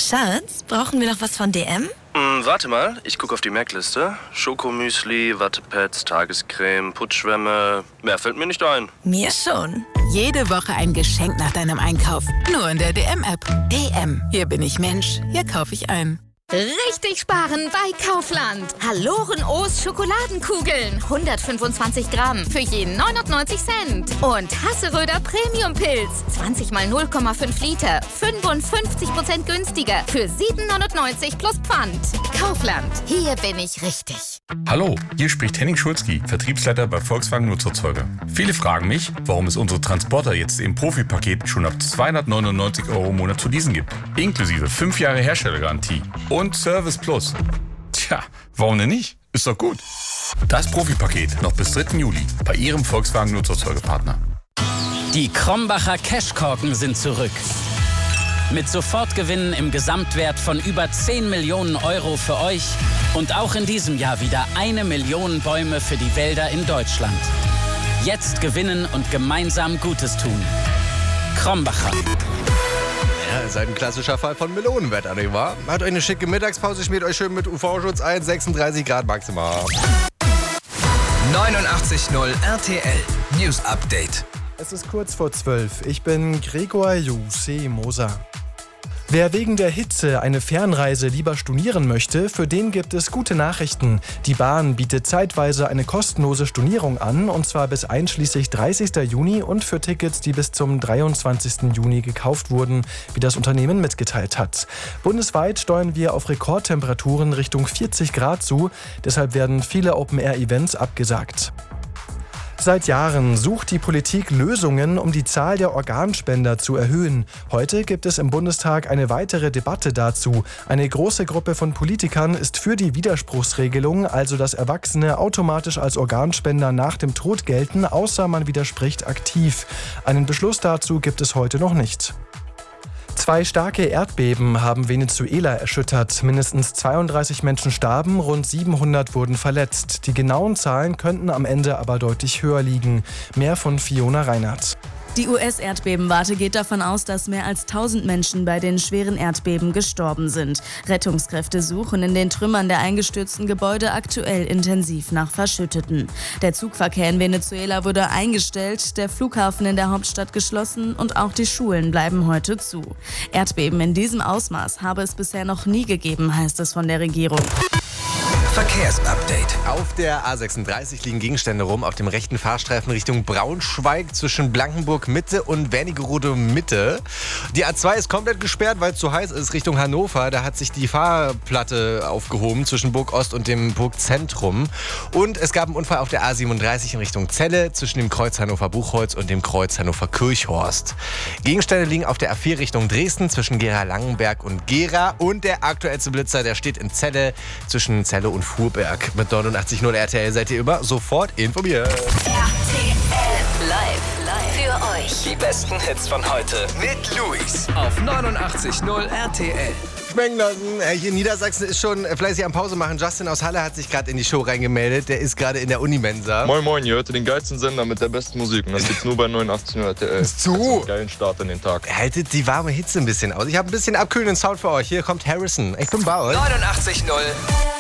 Schatz, brauchen wir noch was von DM? Warte mal, ich gucke auf die Merkliste. Schokomüsli, Wattepads, Tagescreme, Putzschwämme. Mehr fällt mir nicht ein. Mir schon. Jede Woche ein Geschenk nach deinem Einkauf. Nur in der DM-App. DM. Hier bin ich Mensch. Hier kaufe ich ein. Richtig sparen bei Kaufland. Haloren-O's Schokoladenkugeln. 125 Gramm für jeden 99 Cent. Und Hasseröder Premium-Pilz. 20 mal 0,5 Liter. 55% günstiger. Für 7,99 plus Pfand. Kaufland. Hier bin ich richtig. Hallo, hier spricht Henning Schulzki, Vertriebsleiter bei Volkswagen Nutzerzeuger. Viele fragen mich, warum es unsere Transporter jetzt im Profipaket schon ab 299 € im Monat zu leasen gibt. Inklusive 5 Jahre Herstellergarantie. Und Service Plus. Tja, warum denn nicht? Ist doch gut. Das Profipaket noch bis 3. Juli bei Ihrem Volkswagen Nutzerzeugerpartner. Die Krombacher Cashkorken sind zurück. Mit Sofortgewinnen im Gesamtwert von über 10 Millionen € für euch und auch in diesem Jahr wieder 1 Million Bäume für die Wälder in Deutschland. Jetzt gewinnen und gemeinsam Gutes tun. Krombacher. Ja, ihr seid ein klassischer Fall von Melonenwetter, nicht wahr? Macht euch eine schicke Mittagspause, schmiert euch schön mit UV-Schutz ein, 36 Grad maximal. 89.0 RTL News Update. Es ist kurz vor 12. Ich bin Gregor Juse Moser. Wer wegen der Hitze eine Fernreise lieber stornieren möchte, für den gibt es gute Nachrichten. Die Bahn bietet zeitweise eine kostenlose Stornierung an, und zwar bis einschließlich 30. Juni und für Tickets, die bis zum 23. Juni gekauft wurden, wie das Unternehmen mitgeteilt hat. Bundesweit steuern wir auf Rekordtemperaturen Richtung 40 Grad zu, deshalb werden viele Open-Air-Events abgesagt. Seit Jahren sucht die Politik Lösungen, um die Zahl der Organspender zu erhöhen. Heute gibt es im Bundestag eine weitere Debatte dazu. Eine große Gruppe von Politikern ist für die Widerspruchsregelung, also dass Erwachsene automatisch als Organspender nach dem Tod gelten, außer man widerspricht aktiv. Einen Beschluss dazu gibt es heute noch nicht. 2 starke Erdbeben haben Venezuela erschüttert. Mindestens 32 Menschen starben, rund 700 wurden verletzt. Die genauen Zahlen könnten am Ende aber deutlich höher liegen. Mehr von Fiona Reinhardt. Die US-Erdbebenwarte geht davon aus, dass mehr als 1000 Menschen bei den schweren Erdbeben gestorben sind. Rettungskräfte suchen in den Trümmern der eingestürzten Gebäude aktuell intensiv nach Verschütteten. Der Zugverkehr in Venezuela wurde eingestellt, der Flughafen in der Hauptstadt geschlossen und auch die Schulen bleiben heute zu. Erdbeben in diesem Ausmaß habe es bisher noch nie gegeben, heißt es von der Regierung. Verkehrsupdate. Auf der A36 liegen Gegenstände rum auf dem rechten Fahrstreifen Richtung Braunschweig zwischen Blankenburg Mitte und Wernigerode Mitte. Die A2 ist komplett gesperrt, weil es zu heiß ist Richtung Hannover. Da hat sich die Fahrplatte aufgehoben zwischen Burg Ost und dem Burgzentrum. Und es gab einen Unfall auf der A37 in Richtung Celle zwischen dem Kreuz Hannover Buchholz und dem Kreuz Hannover Kirchhorst. Gegenstände liegen auf der A4 Richtung Dresden zwischen Gera-Langenberg und Gera. Und der aktuellste Blitzer, der steht in Celle zwischen Celle und Fuhrberg. Mit 89.0 RTL seid ihr immer sofort informiert. RTL live für euch. Die besten Hits von heute mit Luis auf 89.0 RTL. Schmecken lassen. Hier in Niedersachsen ist schon fleißig am Pause machen. Justin aus Halle hat sich gerade in die Show reingemeldet. Der ist gerade in der Unimensa. Moin Moin, ihr hört den geilsten Sender mit der besten Musik. Und das gibt's nur bei 89.0 RTL. So. Also geilen Start in den Tag. Haltet die warme Hitze ein bisschen aus. Ich habe ein bisschen abkühlenden Sound für euch. Hier kommt Harrison. Ich bin Bauer. 89.0